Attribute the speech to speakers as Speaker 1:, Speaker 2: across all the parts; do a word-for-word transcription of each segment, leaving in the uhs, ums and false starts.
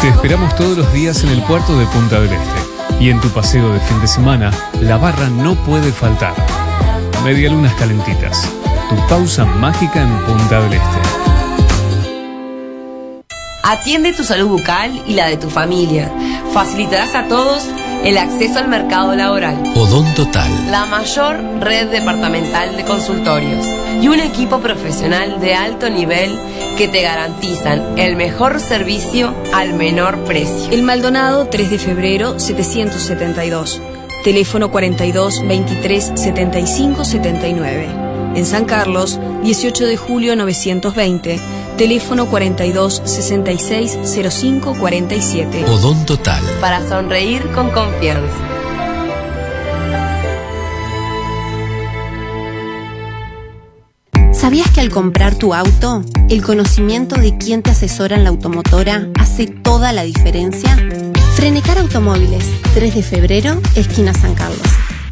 Speaker 1: Te esperamos todos los días en el puerto de Punta del Este. Y en tu paseo de fin de semana, la barra no puede faltar. Medialunas calentitas. Tu pausa mágica en Punta del Este.
Speaker 2: Atiende tu salud bucal y la de tu familia. Facilitarás a todos el acceso al mercado laboral.
Speaker 3: Odontotal,
Speaker 2: La mayor red departamental de consultorios y un equipo profesional de alto nivel que te garantizan el mejor servicio al menor precio.
Speaker 4: El Maldonado, tres de febrero, setecientos setenta y dos. Teléfono cuarenta y dos, veintitrés, setenta y cinco, setenta y nueve. En San Carlos, dieciocho de julio, novecientos veinte. Teléfono cuarenta y dos, sesenta y seis, cero cinco, cuarenta y siete.
Speaker 3: Odontotal.
Speaker 2: Para sonreír con confianza.
Speaker 5: ¿Sabías que al comprar tu auto, el conocimiento de quién te asesora en la automotora hace toda la diferencia? Frenecar Automóviles, tres de febrero, esquina San Carlos.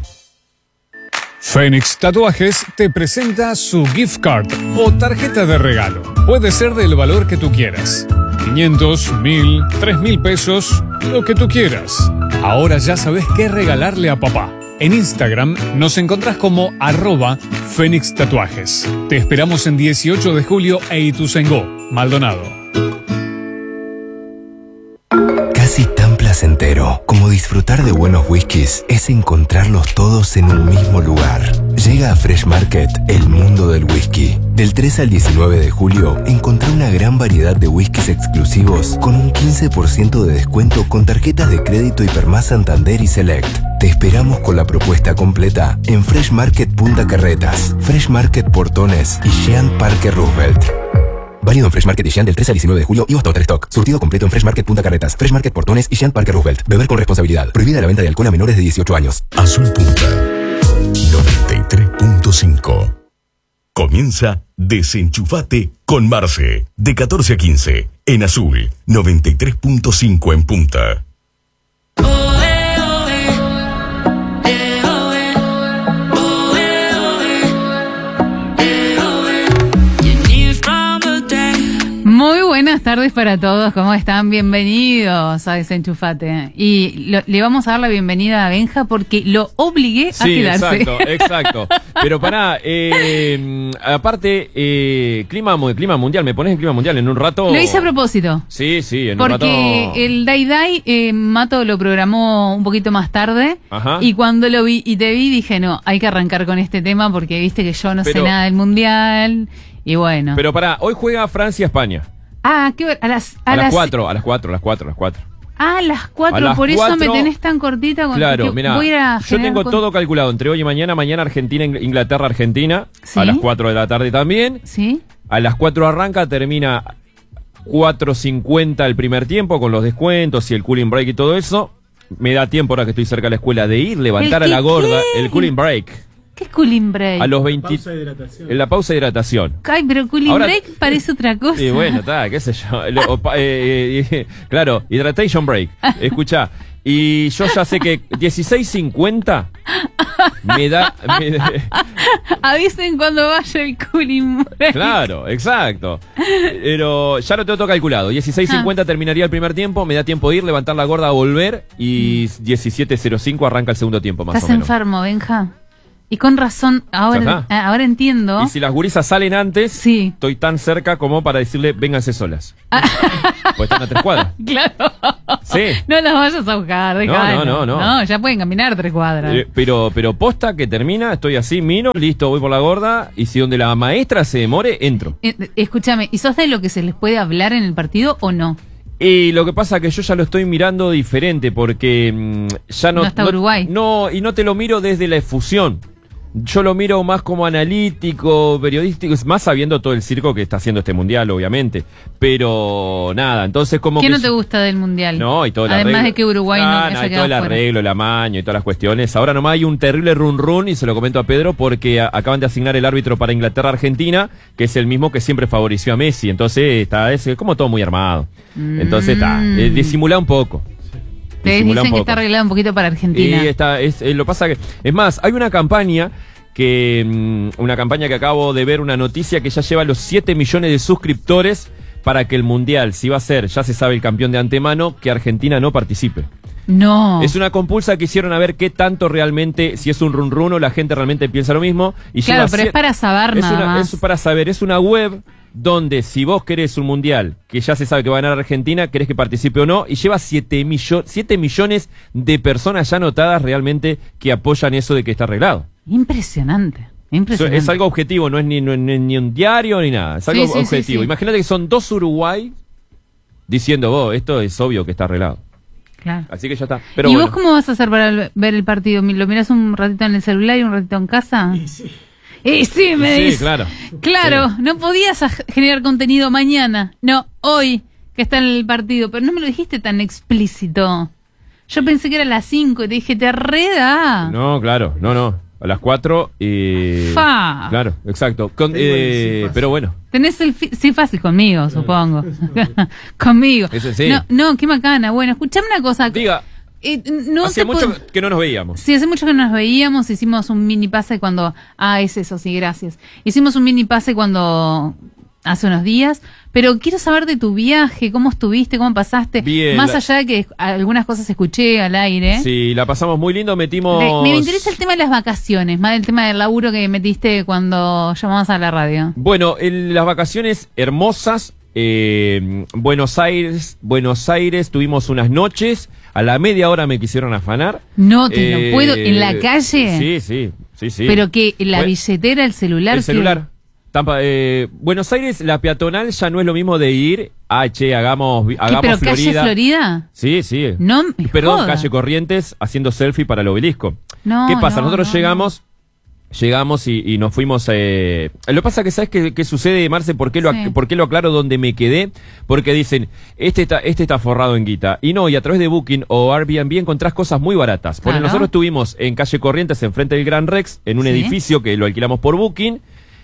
Speaker 1: Fénix Tatuajes te presenta su gift card o tarjeta de regalo. Puede ser del valor que tú quieras. quinientos, mil, tres mil pesos, lo que tú quieras. Ahora ya sabes qué regalarle a papá. En Instagram nos encontrás como arroba Fénix Tatuajes. Te esperamos en dieciocho de julio e Ituzaingó, Maldonado.
Speaker 6: Casi tan placentero como disfrutar de buenos whiskies es encontrarlos todos en un mismo lugar. Llega a Fresh Market el mundo del whisky. Del tres al diecinueve de julio encontrá una gran variedad de whiskies exclusivos con un quince por ciento de descuento con tarjetas de crédito Hipermás Santander y Select. Te esperamos con la propuesta completa en Fresh Market Punta Carretas, Fresh Market Portones y Jean Parque Roosevelt. Válido en Fresh Market y Jean del tres al diecinueve de julio y hasta stock. Surtido completo en Fresh Market Punta Carretas, Fresh Market Portones y Jean Parque Roosevelt. Beber con responsabilidad. Prohibida la venta de alcohol a menores de dieciocho años.
Speaker 7: Azul Punta noventa y tres punto cinco. Comienza Desenchufate con Marce, de catorce a quince, en Azul noventa y tres punto cinco en Punta.
Speaker 8: Muy buenas tardes para todos, ¿cómo están? Bienvenidos a Desenchufate. Y lo, le vamos a dar la bienvenida a Benja porque lo obligué a
Speaker 9: sí,
Speaker 8: quedarse.
Speaker 9: Exacto, exacto. Pero pará, eh, aparte, eh, clima, clima mundial, ¿me pones en clima mundial en un rato?
Speaker 8: Lo hice a propósito.
Speaker 9: Sí, sí, en
Speaker 8: porque
Speaker 9: un rato.
Speaker 8: Porque el Dai Dai, eh, Mato lo programó un poquito más tarde.
Speaker 9: Ajá.
Speaker 8: Y cuando lo vi y te vi, dije, no, hay que arrancar con este tema porque viste que yo no
Speaker 9: Pero,
Speaker 8: sé nada del mundial. Y bueno.
Speaker 9: Pero pará, hoy juega Francia-España.
Speaker 8: Ah, ¿qué hora? A las
Speaker 9: A, a las cuatro, a las cuatro, a las cuatro, a las cuatro.
Speaker 8: Ah, a las cuatro,
Speaker 9: a las
Speaker 8: por
Speaker 9: cuatro,
Speaker 8: eso me tenés tan cortita. Con
Speaker 9: claro, mira, yo tengo
Speaker 8: con...
Speaker 9: todo calculado entre hoy y mañana. Mañana Argentina, Inglaterra, Argentina.
Speaker 8: ¿Sí?
Speaker 9: A las cuatro de la tarde también.
Speaker 8: Sí.
Speaker 9: A las cuatro arranca, termina cuatro cincuenta el primer tiempo con los descuentos y el cooling break y todo eso. Me da tiempo ahora que estoy cerca de la escuela de ir, levantar a la gorda,
Speaker 8: qué?
Speaker 9: el cooling break.
Speaker 8: ¿Qué es cooling break?
Speaker 9: A los veinte.
Speaker 10: Pausa de hidratación.
Speaker 9: En la pausa de hidratación.
Speaker 8: Ay, pero cooling
Speaker 9: Ahora,
Speaker 8: break parece otra cosa.
Speaker 9: Y bueno, está, qué sé yo. Lo, o, eh, eh, claro, hydration break. Escuchá. Y yo ya sé que dieciséis cincuenta me da... Me da
Speaker 8: avisen cuando vaya el cooling break.
Speaker 9: Claro, exacto. Pero ya lo tengo todo calculado. dieciséis cincuenta ah. terminaría el primer tiempo, me da tiempo de ir, levantar la gorda, volver. Y diecisiete cero cinco arranca el segundo tiempo, más o menos.
Speaker 8: ¿Estás enfermo, Benja? Y con razón, ahora, ahora entiendo.
Speaker 9: Y si las gurisas salen antes,
Speaker 8: sí.
Speaker 9: estoy tan cerca como para decirle, vénganse solas. Pues están a tres cuadras.
Speaker 8: Claro.
Speaker 9: Sí.
Speaker 8: No las vayas a buscar,
Speaker 9: No,
Speaker 8: dejalo.
Speaker 9: no, no, no.
Speaker 8: No, ya pueden caminar tres cuadras.
Speaker 9: Eh, pero, pero posta que termina, estoy así, mino, listo, voy por la gorda. Y si donde la maestra se demore, entro.
Speaker 8: Eh, escúchame, ¿y sos de lo que se les puede hablar en el partido o no?
Speaker 9: Y lo que pasa es que yo ya lo estoy mirando diferente porque mmm, ya no...
Speaker 8: No está
Speaker 9: no,
Speaker 8: Uruguay.
Speaker 9: No, y no te lo miro desde la efusión. Yo lo miro más como analítico, periodístico, más sabiendo todo el circo que está haciendo este mundial, obviamente. Pero nada, entonces como
Speaker 8: ¿Qué
Speaker 9: que...
Speaker 8: no te gusta del mundial?
Speaker 9: No, y todo el
Speaker 8: Además
Speaker 9: arreglo.
Speaker 8: de que Uruguay
Speaker 9: ah,
Speaker 8: no
Speaker 9: no,
Speaker 8: haya
Speaker 9: y todo el
Speaker 8: quedado fuera.
Speaker 9: arreglo, el amaño y todas las cuestiones. Ahora nomás hay un terrible run run, y se lo comento a Pedro, porque a, acaban de asignar el árbitro para Inglaterra-Argentina, que es el mismo que siempre favoreció a Messi. Entonces está es como todo muy armado. Mm. Entonces está, eh, disimula un poco.
Speaker 8: Te dicen que está arreglado un poquito para Argentina.
Speaker 9: Y está, es, eh, lo pasa que... Es más, hay una campaña... que una campaña que acabo de ver, una noticia que ya lleva los siete millones de suscriptores para que el Mundial, si va a ser, ya se sabe el campeón de antemano, que Argentina no participe.
Speaker 8: No.
Speaker 9: Es una compulsa que hicieron a ver qué tanto realmente, si es un run run o la gente realmente piensa lo mismo. Y
Speaker 8: claro,
Speaker 9: lleva
Speaker 8: pero es para saber
Speaker 9: es
Speaker 8: nada
Speaker 9: una,
Speaker 8: más.
Speaker 9: Es para saber, es una web donde si vos querés un mundial, que ya se sabe que va a ganar Argentina, querés que participe o no, y lleva siete millones de personas ya anotadas realmente que apoyan eso de que está arreglado.
Speaker 8: Impresionante. Impresionante.
Speaker 9: Es algo objetivo, no es ni, no, ni, ni un diario ni nada, es algo
Speaker 8: sí, sí,
Speaker 9: objetivo.
Speaker 8: Sí, sí.
Speaker 9: Imagínate que son dos Uruguay diciendo, vos, esto es obvio que está arreglado.
Speaker 8: Claro.
Speaker 9: Así que ya está. Pero
Speaker 8: ¿Y
Speaker 9: bueno.
Speaker 8: vos cómo vas a hacer para ver el partido? ¿Lo mirás un ratito en el celular y un ratito en casa?
Speaker 3: Y sí.
Speaker 8: Y sí, me
Speaker 9: Sí,
Speaker 8: dices.
Speaker 9: claro.
Speaker 8: Claro,
Speaker 9: Sí.
Speaker 8: no podías aj- generar contenido mañana. No, hoy, que está en el partido. Pero no me lo dijiste tan explícito. Yo pensé que era a las cinco y te dije, te reda.
Speaker 9: No, claro, no, no. A las cuatro y...
Speaker 8: Fa.
Speaker 9: Claro, exacto. Con-
Speaker 3: Tengo el
Speaker 9: eh,
Speaker 3: sí
Speaker 9: pero bueno.
Speaker 8: Tenés el... Fi- sí, fácil conmigo, supongo. Conmigo.
Speaker 9: Ese sí.
Speaker 8: No, no, qué macana. Bueno, escuchame una cosa.
Speaker 9: Diga,
Speaker 8: Eh, no
Speaker 9: hacía
Speaker 8: te
Speaker 9: mucho
Speaker 8: puedo-
Speaker 9: que no nos veíamos.
Speaker 8: Sí, hace mucho que nos veíamos, hicimos un mini pase cuando... Ah, es eso, sí, gracias. Hicimos un mini pase cuando... Hace unos días, pero quiero saber de tu viaje, cómo estuviste, cómo pasaste.
Speaker 9: Bien,
Speaker 8: Más
Speaker 9: la-
Speaker 8: allá de que algunas cosas escuché al aire.
Speaker 9: Sí, la pasamos muy lindo, metimos...
Speaker 8: Me, me interesa el tema de las vacaciones, más el tema del laburo que metiste cuando llamamos a la radio.
Speaker 9: Bueno, el- las vacaciones hermosas, eh, Buenos Aires, Buenos Aires, tuvimos unas noches, a la media hora me quisieron afanar.
Speaker 8: No te
Speaker 9: Eh,
Speaker 8: lo puedo, ¿en la calle?
Speaker 9: Sí, sí, sí, sí.
Speaker 8: Pero que la
Speaker 9: Bueno,
Speaker 8: billetera, el celular...
Speaker 9: El celular. Tampa, eh, Buenos Aires, la peatonal ya no es lo mismo de ir, ah, che, hagamos,
Speaker 8: ¿Qué,
Speaker 9: hagamos
Speaker 8: pero
Speaker 9: Florida.
Speaker 8: calle Florida?
Speaker 9: Sí, sí.
Speaker 8: No me
Speaker 9: Perdón,
Speaker 8: jodas.
Speaker 9: calle Corrientes haciendo selfie para el obelisco.
Speaker 8: No,
Speaker 9: ¿Qué pasa?
Speaker 8: no,
Speaker 9: Nosotros
Speaker 8: no,
Speaker 9: llegamos, llegamos y, y nos fuimos. Eh... Lo que pasa que, ¿sabes qué, qué sucede, Marce? ¿Por qué, lo, ac-
Speaker 8: Sí.
Speaker 9: ¿Por qué lo aclaro donde me quedé? Porque dicen, este está, este está forrado en guita. Y no, y a través de Booking o Airbnb encontrás cosas muy baratas. Porque
Speaker 8: Claro.
Speaker 9: nosotros estuvimos en calle Corrientes, enfrente del Gran Rex, en un
Speaker 8: Sí.
Speaker 9: edificio que lo alquilamos por Booking.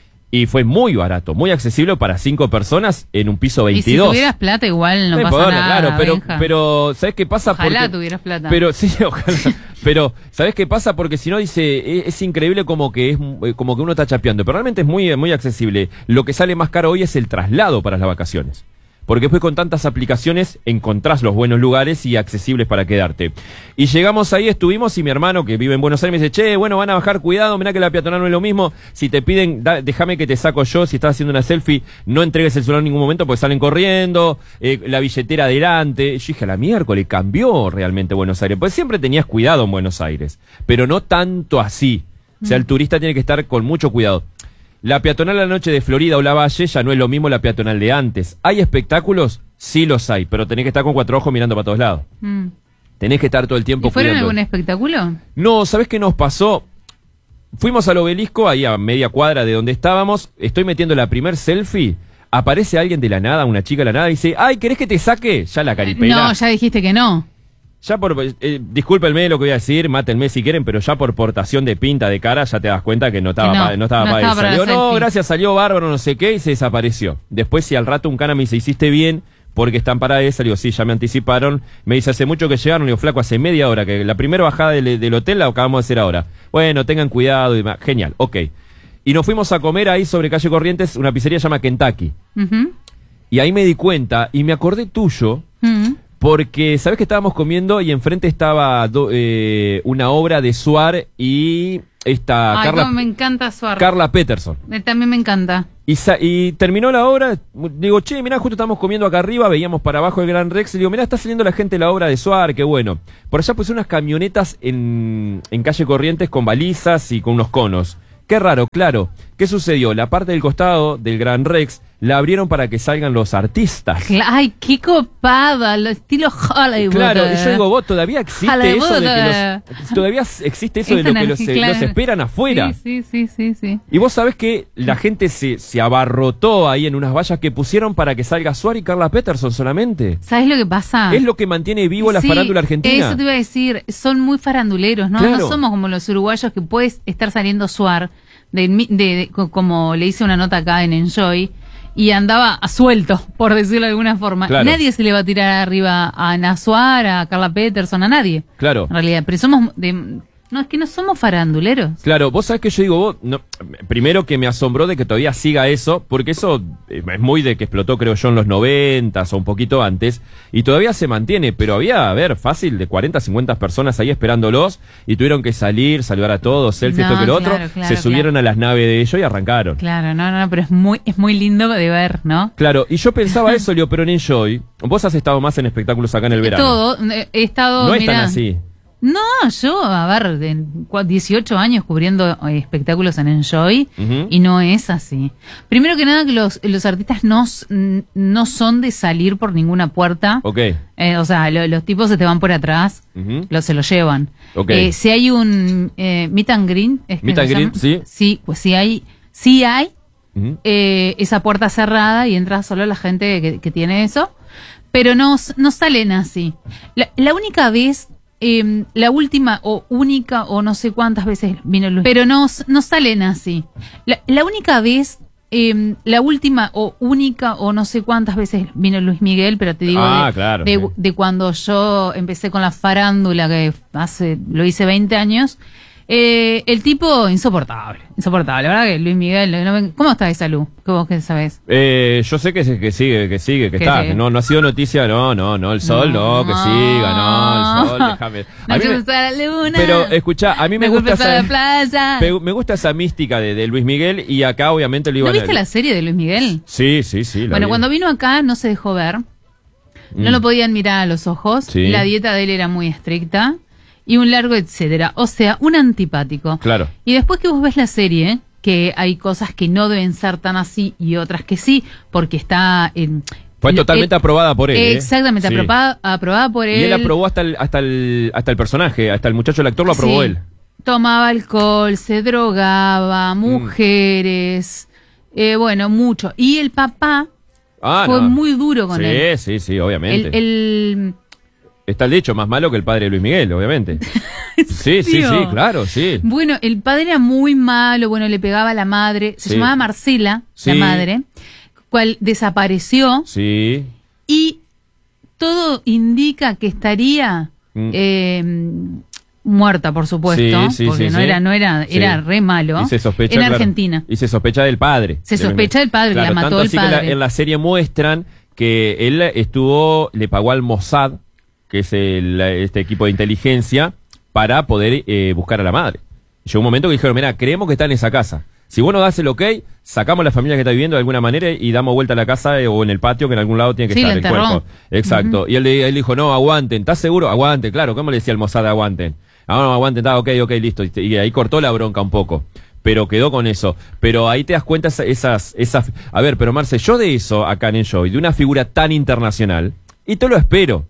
Speaker 9: Y fue muy barato, muy accesible para cinco personas en un piso
Speaker 8: Y si
Speaker 9: veintidós.
Speaker 8: tuvieras plata igual no,
Speaker 9: No
Speaker 8: pasa
Speaker 9: importa,
Speaker 8: nada,
Speaker 9: claro, pero,
Speaker 8: Benja.
Speaker 9: pero ¿sabes qué pasa?
Speaker 8: Ojalá
Speaker 9: Porque-
Speaker 8: tuvieras plata.
Speaker 9: Pero sí, ojalá. Pero ¿sabes qué pasa? Porque si no dice, es, es increíble como que es eh, como que uno está chapeando, pero realmente es muy muy accesible. Lo que sale más caro hoy es el traslado para las vacaciones. Porque después con tantas aplicaciones encontrás los buenos lugares y accesibles para quedarte. Y llegamos ahí, estuvimos y mi hermano que vive en Buenos Aires me dice, che, bueno, van a bajar, cuidado, mirá que la peatonal no es lo mismo. Si te piden, da- déjame que te saco yo, si estás haciendo una selfie, no entregues el celular en ningún momento porque salen corriendo, eh, la billetera adelante. Yo dije, a la miércoles cambió realmente Buenos Aires. Pues siempre tenías cuidado en Buenos Aires, pero no tanto así. O sea, el turista tiene que estar con mucho cuidado. La peatonal a la noche de Florida o La Valle ya no es lo mismo la peatonal de antes. ¿Hay espectáculos? Sí los hay, pero tenés que estar con cuatro ojos mirando para todos lados.
Speaker 8: Mm.
Speaker 9: Tenés que estar todo el tiempo
Speaker 8: ¿Y fueron
Speaker 9: cuidando.
Speaker 8: algún espectáculo?
Speaker 9: No, ¿sabés qué nos pasó? Fuimos al obelisco, ahí a media cuadra de donde estábamos. Estoy metiendo la primer selfie. Aparece alguien de la nada, una chica de la nada, y dice, ay, ¿querés que te saque? Ya la caripela.
Speaker 8: No, ya dijiste que no.
Speaker 9: Ya por, eh, discúlpenme lo que voy a decir, mátenme si quieren, pero ya por portación de pinta de cara ya te das cuenta que no estaba
Speaker 8: Que no,
Speaker 9: pa- no estaba
Speaker 8: no
Speaker 9: pa-
Speaker 8: estaba para
Speaker 9: salió,
Speaker 8: la
Speaker 9: no,
Speaker 8: selfie.
Speaker 9: gracias, salió bárbaro, no sé qué, y se desapareció. Después si al rato un cana me dice, hiciste bien, porque están para esa, le digo, sí, ya me anticiparon. Me dice, hace mucho que llegaron, le digo, flaco, hace media hora, que la primera bajada del, del hotel la acabamos de hacer ahora. Bueno, tengan cuidado y demás. Genial, ok. Y nos fuimos a comer ahí sobre calle Corrientes, una pizzería se llama Kentucky.
Speaker 8: Ujú.
Speaker 9: Y ahí me di cuenta, y me acordé tuyo,
Speaker 8: Mm.
Speaker 9: porque, ¿sabes que estábamos comiendo y enfrente estaba do- eh, una obra de Suar y esta
Speaker 8: Ay,
Speaker 9: Carla,
Speaker 8: cómo me encanta Suar.
Speaker 9: Carla Peterson?
Speaker 8: Eh, También me encanta.
Speaker 9: Y, sa- y terminó la obra, digo, che, mirá, justo estamos comiendo acá arriba, veíamos para abajo el Gran Rex, y digo, mirá, está saliendo la gente de la obra de Suar, qué bueno. Por allá pues unas camionetas en, en calle Corrientes con balizas y con unos conos. Qué raro, claro. ¿Qué sucedió? La parte del costado del Gran Rex la abrieron para que salgan los artistas.
Speaker 8: Cla- Ay, qué copada, lo estilo Hollywood.
Speaker 9: Claro, y yo digo, vos, todavía existe
Speaker 8: Hollywood,
Speaker 9: eso de que
Speaker 8: eh.
Speaker 9: los, todavía existe eso de
Speaker 8: Esta
Speaker 9: lo que los,
Speaker 8: energía,
Speaker 9: eh,
Speaker 8: claro.
Speaker 9: los esperan afuera.
Speaker 8: Sí, sí, sí, sí, sí.
Speaker 9: Y vos sabés que la gente se, se abarrotó ahí en unas vallas que pusieron para que salga Suárez y Carla Peterson solamente.
Speaker 8: ¿Sabes lo que pasa?
Speaker 9: Es lo que mantiene vivo la
Speaker 8: Sí,
Speaker 9: farándula argentina.
Speaker 8: Eso te iba a decir, son muy faranduleros, ¿no?
Speaker 9: Claro.
Speaker 8: No somos como los uruguayos que puedes estar saliendo Suar, de, de, de- co- como le hice una nota acá en Enjoy, y andaba a suelto, por decirlo de alguna forma.
Speaker 9: Claro.
Speaker 8: Nadie se le va a tirar arriba a Ana Suar, a Carla Peterson, a nadie.
Speaker 9: Claro.
Speaker 8: En realidad, pero somos de, No, es que no somos faranduleros.
Speaker 9: Claro, vos sabés que yo digo, vos, no, primero que me asombró de que todavía siga eso, porque eso eh, es muy de que explotó, creo yo, en los noventas o un poquito antes, y todavía se mantiene, pero había, a ver, fácil, de cuarenta, cincuenta personas ahí esperándolos, y tuvieron que salir, saludar a todos, selfie,
Speaker 8: No,
Speaker 9: esto que lo
Speaker 8: claro,
Speaker 9: otro,
Speaker 8: claro,
Speaker 9: se subieron
Speaker 8: claro.
Speaker 9: a las naves de ellos y arrancaron.
Speaker 8: Claro, no, no, pero es muy, es muy lindo de ver, ¿no?
Speaker 9: Claro, y yo pensaba eso, Leo, pero en Enjoy, vos has estado más en espectáculos acá en el verano.
Speaker 8: Todo, he estado,
Speaker 9: No es
Speaker 8: mirá,
Speaker 9: tan así.
Speaker 8: No, yo, a ver, de cua- dieciocho años cubriendo eh, espectáculos en Enjoy,
Speaker 9: Ujú.
Speaker 8: y no es así. Primero que nada, que los, los artistas no, s- n- no son de salir por ninguna puerta.
Speaker 9: Ok.
Speaker 8: Eh, o sea, lo- los tipos se te van por atrás,
Speaker 9: Ujú.
Speaker 8: lo, se lo llevan.
Speaker 9: Ok.
Speaker 8: Eh, si hay un eh, meet and greet, ¿es que
Speaker 9: Meet
Speaker 8: se
Speaker 9: and greet,
Speaker 8: llama?
Speaker 9: sí.
Speaker 8: Sí, pues sí hay, sí hay
Speaker 9: Ujú.
Speaker 8: eh, esa puerta cerrada y entra solo la gente que, que tiene eso, pero no, s- no salen así. La, la única vez, eh, la última o única o no sé cuántas veces vino Luis, pero no, s- no salen así. La, la única vez, eh, la última o única o no sé cuántas veces vino Luis Miguel, pero te digo
Speaker 9: Ah,
Speaker 8: de,
Speaker 9: claro,
Speaker 8: de,
Speaker 9: sí.
Speaker 8: de cuando yo empecé con la farándula, que hace, lo hice veinte años. Eh, el tipo insoportable, insoportable. La verdad que Luis Miguel, no me- ¿cómo está de salud? ¿Qué vos qué sabés?
Speaker 9: Eh, yo sé que, se- que sigue, que sigue, que
Speaker 8: Que
Speaker 9: está.
Speaker 8: sí.
Speaker 9: que no, no ha sido noticia, no, no, no, el sol, no, que siga, no, el sol, déjame.
Speaker 8: No
Speaker 9: A mí
Speaker 8: te
Speaker 9: me-
Speaker 8: gusta la luna.
Speaker 9: pero escuchá, a mí me
Speaker 8: no
Speaker 9: gusta
Speaker 8: culpes a la
Speaker 9: esa,
Speaker 8: playa.
Speaker 9: pe- me gusta esa mística de, de Luis Miguel y acá obviamente lo
Speaker 8: ¿No
Speaker 9: iban a...
Speaker 8: viste la serie de Luis Miguel?
Speaker 9: Sí, sí, sí. la
Speaker 8: Bueno,
Speaker 9: vi.
Speaker 8: cuando vino acá no se dejó ver. No
Speaker 9: Mm.
Speaker 8: lo podían mirar a los ojos.
Speaker 9: Sí.
Speaker 8: La dieta de él era muy estricta. Y un largo etcétera. O sea, un antipático.
Speaker 9: Claro.
Speaker 8: Y después que vos ves la serie, que hay cosas que no deben ser tan así y otras que sí, porque está en...
Speaker 9: Fue
Speaker 8: el-
Speaker 9: totalmente
Speaker 8: el-
Speaker 9: aprobada por él. ¿eh?
Speaker 8: Exactamente,
Speaker 9: Sí.
Speaker 8: aprobada, aprobada por él.
Speaker 9: Y él aprobó hasta el, hasta el, hasta el personaje, hasta el muchacho, el actor lo aprobó
Speaker 8: Sí.
Speaker 9: él.
Speaker 8: Tomaba alcohol, se drogaba, mujeres, eh, bueno, mucho. Y el papá
Speaker 9: Ah,
Speaker 8: fue
Speaker 9: no.
Speaker 8: muy duro con
Speaker 9: sí,
Speaker 8: él.
Speaker 9: Sí, sí, obviamente.
Speaker 8: El, el-
Speaker 9: Está el dicho, más malo que el padre de Luis Miguel, obviamente. Sí, sí,
Speaker 8: serio?
Speaker 9: sí, claro, sí.
Speaker 8: Bueno, el padre era muy malo, bueno, le pegaba a la madre. Se
Speaker 9: Sí.
Speaker 8: llamaba Marcela,
Speaker 9: Sí.
Speaker 8: la madre, cual desapareció
Speaker 9: Sí.
Speaker 8: y todo indica que estaría
Speaker 9: Mm.
Speaker 8: eh, muerta, por supuesto,
Speaker 9: Sí, sí,
Speaker 8: porque
Speaker 9: sí,
Speaker 8: no
Speaker 9: sí.
Speaker 8: era, no era,
Speaker 9: Sí.
Speaker 8: era re malo.
Speaker 9: Y se sospecha,
Speaker 8: en
Speaker 9: claro,
Speaker 8: Argentina.
Speaker 9: Y se sospecha del padre.
Speaker 8: Se
Speaker 9: de Luis
Speaker 8: sospecha
Speaker 9: Miguel.
Speaker 8: del padre, que la mató
Speaker 9: tanto
Speaker 8: el
Speaker 9: así que la-
Speaker 8: padre.
Speaker 9: en la serie muestran que él estuvo, le pagó al Mossad, que es el, este equipo de inteligencia, para poder eh, buscar a la madre. Llegó un momento que dijeron, mira, creemos que está en esa casa. Si vos no das el ok, sacamos la familia que está viviendo de alguna manera y damos vuelta a la casa eh, o en el patio, que en algún lado tiene que
Speaker 8: Sí,
Speaker 9: estar
Speaker 8: la
Speaker 9: el
Speaker 8: enterró.
Speaker 9: cuerpo. Exacto.
Speaker 8: Ujú.
Speaker 9: Y él, él dijo, no, aguanten, ¿estás seguro? Aguanten, claro. ¿Cómo le decía el Mossad aguanten? Ah, no, aguanten, está, ok, ok, listo. Y ahí cortó la bronca un poco. Pero quedó con eso. Pero ahí te das cuenta esa- esas, esas... A ver, pero Marce, yo de eso acá en Enjoy, de una figura tan internacional, y te lo espero.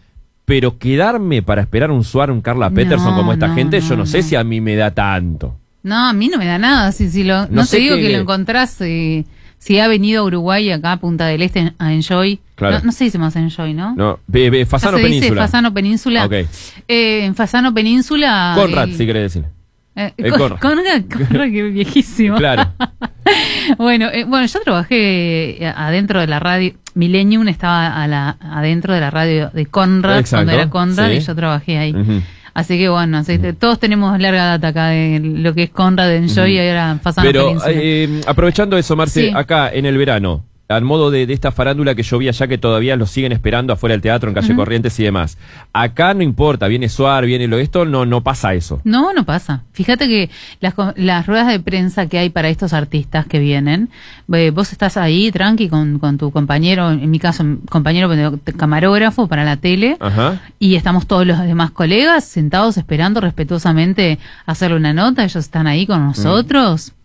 Speaker 9: Pero quedarme para esperar un Suar, un Carla Peterson
Speaker 8: No,
Speaker 9: como esta
Speaker 8: no,
Speaker 9: gente, yo
Speaker 8: no,
Speaker 9: no sé
Speaker 8: no.
Speaker 9: si a mí me da tanto.
Speaker 8: No, a mí no me da nada. Si, si lo, no
Speaker 9: No
Speaker 8: te
Speaker 9: sé
Speaker 8: digo
Speaker 9: qué
Speaker 8: que
Speaker 9: le-
Speaker 8: lo encontrás, eh, si ha venido a Uruguay, acá a Punta del Este, a Enjoy.
Speaker 9: Claro.
Speaker 8: No, no se dice más Enjoy, ¿no?
Speaker 9: No, be- be- Fasano
Speaker 8: Ya se dice
Speaker 9: Península.
Speaker 8: Fasano Península.
Speaker 9: Ok.
Speaker 8: Eh, en Fasano Península.
Speaker 9: Conrad,
Speaker 8: el-
Speaker 9: si querés decir.
Speaker 8: eh,
Speaker 9: Eh,
Speaker 8: Con-
Speaker 9: Conrad.
Speaker 8: Conrad, Conrad, que viejísimo.
Speaker 9: Claro.
Speaker 8: Bueno, eh, bueno, yo trabajé eh, adentro de la radio. Millennium estaba a la, adentro de la radio de Conrad,
Speaker 9: Exacto,
Speaker 8: cuando era Conrad,
Speaker 9: sí.
Speaker 8: y yo trabajé ahí.
Speaker 9: Ujú.
Speaker 8: Así que bueno, así que todos tenemos larga data acá de lo que es Conrad, Enjoy y ahora Fasano
Speaker 9: Pero
Speaker 8: Península.
Speaker 9: eh, aprovechando eso, Marce,
Speaker 8: Sí.
Speaker 9: acá en el verano, al modo de, de esta farándula que yo vi allá, que todavía lo siguen esperando afuera del teatro, en Calle
Speaker 8: Ujú.
Speaker 9: Corrientes y demás. Acá no importa, viene Suar, viene lo esto, no, no pasa eso.
Speaker 8: No, no pasa. Fíjate que las, co- las ruedas de prensa que hay para estos artistas que vienen, eh, vos estás ahí tranqui con, con tu compañero, en mi caso, compañero camarógrafo para la tele,
Speaker 9: Ajá.
Speaker 8: y estamos todos los demás colegas sentados esperando respetuosamente hacerle una nota. Ellos están ahí con nosotros.